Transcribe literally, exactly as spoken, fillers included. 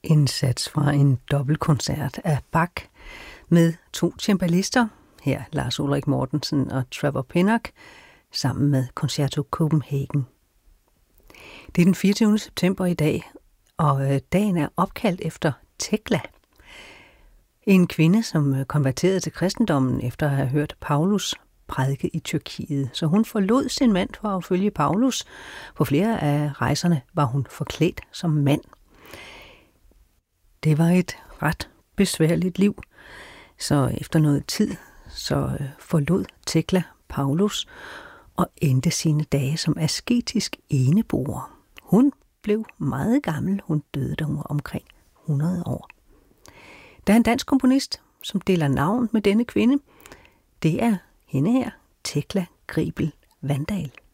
En sats fra en dobbeltkoncert af Bach med to cembalister, her Lars Ulrik Mortensen og Trevor Pinnock, sammen med Concerto Copenhagen. Det er den fireogtyvende september i dag, og dagen er opkaldt efter Tekla. En kvinde, som konverterede til kristendommen efter at have hørt Paulus prædike i Tyrkiet. Så hun forlod sin mand for at følge Paulus. På flere af rejserne var hun forklædt som mand. Det var et ret besværligt liv, så efter noget tid så forlod Tekla Paulus og endte sine dage som asketisk eneboer. Hun blev meget gammel. Hun døde, da hun var omkring hundrede år. Der er en dansk komponist, som deler navn med denne kvinde. Det er hende her, Tekla Gribel Vandal.